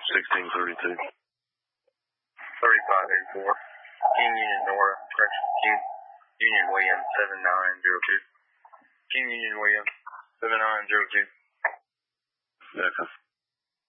1632. 3584. King Union Nora, correction, King Union William 7902. King Union William 7902. Okay.